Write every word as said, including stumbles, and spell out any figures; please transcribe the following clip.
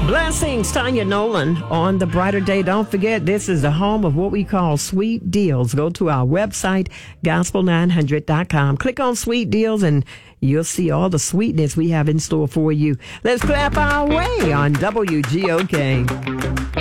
Blessings, Tanya Nolan on the brighter day. Don't forget, this is the home of what we call sweet deals. Go to our website, gospel nine hundred dot com. Click on sweet deals and you'll see all the sweetness we have in store for you. Let's clap our way on W G O K.